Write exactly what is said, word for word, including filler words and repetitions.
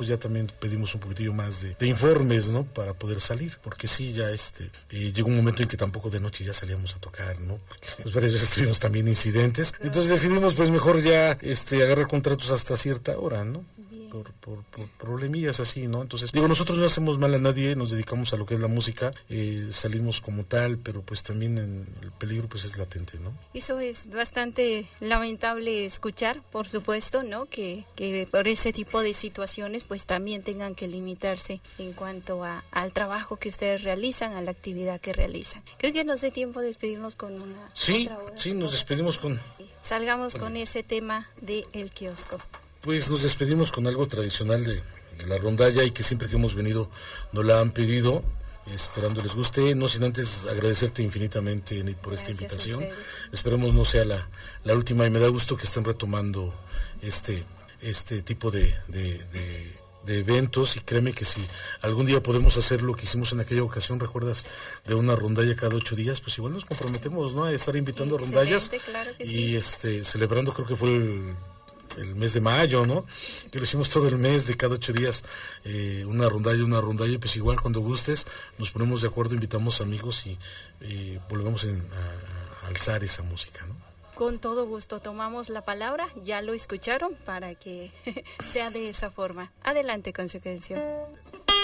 pues ya también pedimos un poquitillo más de, de informes, ¿no? Para poder salir, porque sí, ya este, eh, llegó un momento en que tampoco de noche ya salíamos a tocar, ¿no? Porque pues varias veces tuvimos también incidentes, entonces decidimos pues mejor ya este, agarrar contratos hasta cierta hora, ¿no? Por, por, por problemillas así, ¿no? Entonces, digo, nosotros no hacemos mal a nadie, nos dedicamos a lo que es la música, eh, salimos como tal, pero pues también en el peligro pues es latente, ¿no? Eso es bastante lamentable escuchar, por supuesto, ¿no? Que, que por ese tipo de situaciones pues también tengan que limitarse en cuanto a, al trabajo que ustedes realizan, a la actividad que realizan. Creo que nos dé tiempo de despedirnos con una Sí, otra hora. sí, nos despedimos con... Salgamos bueno. con ese tema de El Kiosco. Pues nos despedimos con algo tradicional de, de la rondalla y que siempre que hemos venido nos la han pedido, esperando les guste, no sin antes agradecerte infinitamente, Enid, por Gracias esta invitación. Esperemos no sea la, la última y me da gusto que estén retomando este, este tipo de, de, de, de eventos y créeme que si algún día podemos hacer lo que hicimos en aquella ocasión, ¿recuerdas? De una rondalla cada ocho días, pues igual nos comprometemos, ¿no? A estar invitando Excelente, a rondallas claro que y sí. este celebrando, creo que fue el... el mes de mayo, ¿no? Que lo hicimos todo el mes, de cada ocho días, eh, una rondalla, una rondalla, pues igual cuando gustes, nos ponemos de acuerdo, invitamos amigos y eh, volvemos en, a, a alzar esa música, ¿no? Con todo gusto, tomamos la palabra, ya lo escucharon, para que sea de esa forma. Adelante con su canción.